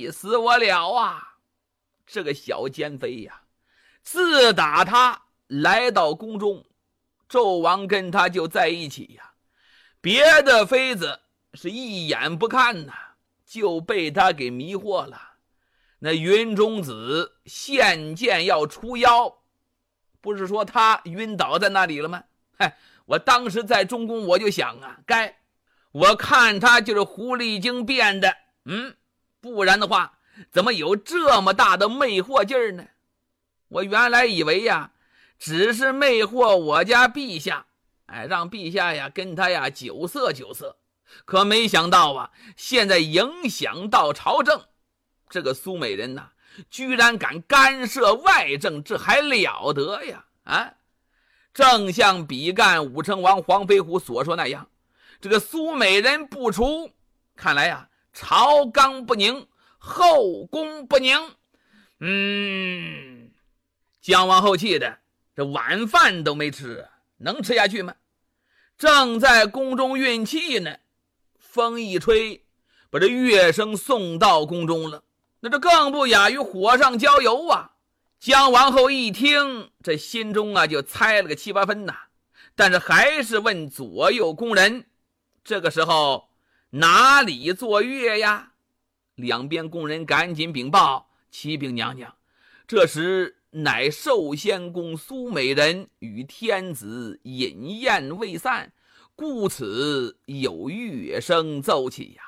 气死我了啊！这个小奸妃呀，自打他来到宫中，纣王跟他就在一起呀，别的妃子是一眼不看呐，就被他给迷惑了。那云中子献剑要出妖，不是说他晕倒在那里了吗？我当时在中宫我就想啊，我看他就是狐狸精变的，不然的话怎么有这么大的魅惑劲儿呢？我原来以为呀，只是魅惑我家陛下，让陛下呀跟他呀酒色酒色，可没想到啊，现在影响到朝政，这个苏美人呐，居然敢干涉外政，这还了得呀！正像比干武成王黄飞虎所说那样，这个苏美人不除，看来呀，朝纲不宁，后宫不宁。姜王后气的这晚饭都没吃，能吃下去吗？正在宫中运气呢，风一吹，把这乐声送到宫中了，那这更不亚于火上浇油啊！姜王后一听，这心中啊就猜了个七八分呐，但是还是问左右宫人，这个时候哪里坐乐呀？两边宫人赶紧禀报，启禀娘娘，这时乃寿仙宫苏美人与天子饮宴未散，故此有乐声奏起呀。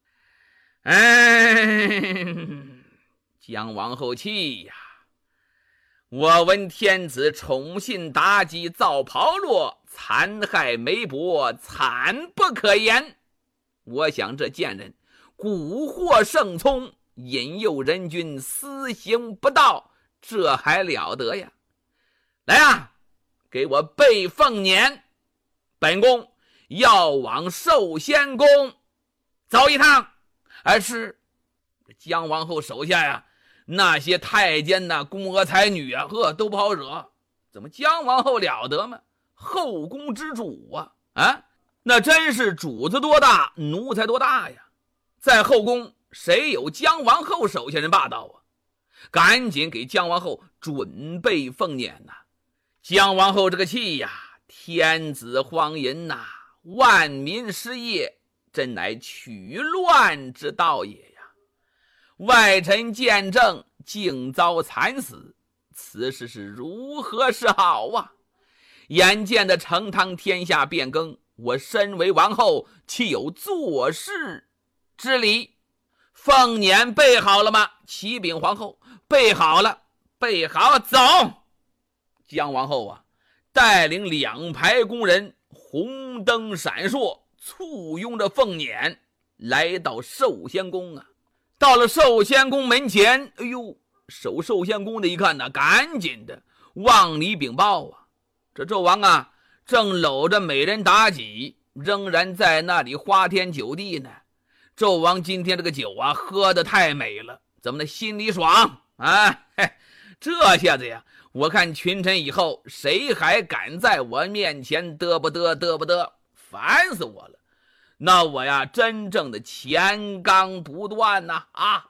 姜王后气呀，我闻天子宠信妲己，造炮烙，残害媒婆，惨不可言。我想这贱人蛊惑圣聪，引诱人君私行不道，这还了得呀！来啊，给我备凤辇，本宫要往寿仙宫走一趟。是姜王后手下呀，那些太监呐、宫娥才女啊，都不好惹。怎么姜王后了得吗？后宫之主啊，那真是主子多大，奴才多大呀！在后宫谁有姜王后手下人霸道啊？赶紧给姜王后准备凤辇呐！姜王后这个气呀，天子荒淫呐，万民失业，真乃取乱之道也呀！外臣见证，竟遭惨死，此事是如何是好啊？眼见的成汤天下变更，我身为王后，岂有做事之理？凤辇备好了吗？启禀皇后，备好了，备好，走！姜王后啊，带领两排宫人，红灯闪烁，簇拥着凤辇来到寿仙宫啊。到了寿仙宫门前，守寿仙宫的一看呢，赶紧的往里禀报啊，这纣王啊正搂着美人妲己，仍然在那里花天酒地呢。纣王今天这个酒啊喝得太美了，怎么的心里爽啊？这下子呀，我看群臣以后谁还敢在我面前嘚不嘚，烦死我了。那我呀真正的钱纲不断呐！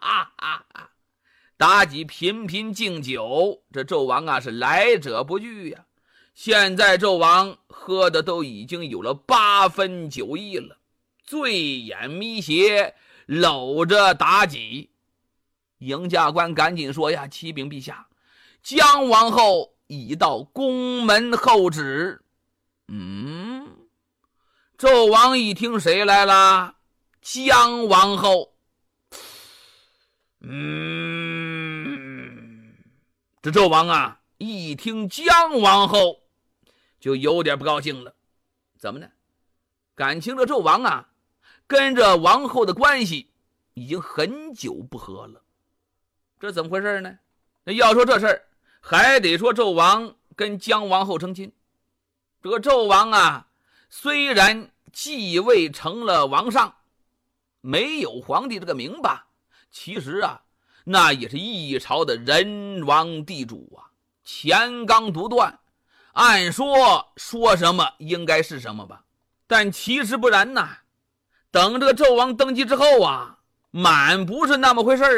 妲己频频敬酒，这纣王啊是来者不拒呀。现在纣王喝的都已经有了8分酒意了，醉眼迷斜，搂着妲己。迎驾官赶紧说呀，启禀陛下，姜王后已到宫门候旨。纣王一听谁来了？姜王后。这纣王啊一听姜王后就有点不高兴了。怎么呢？感情这纣王啊跟着王后的关系已经很久不和了，这怎么回事呢？那要说这事儿，还得说纣王跟姜王后成亲。这个纣王啊虽然继位成了王上，没有皇帝这个名吧，其实啊那也是一朝的人王地主啊，钱纲独断，按说什么应该是什么吧，但其实不然呐。等这个纣王登基之后啊，满不是那么回事